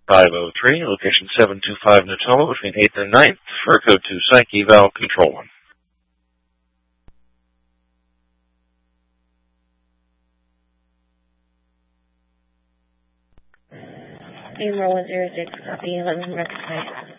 503, location 725 Natoma between 8th and 9th for code 2 Psych Eval Control 1. Number 106, copy 11 recognized.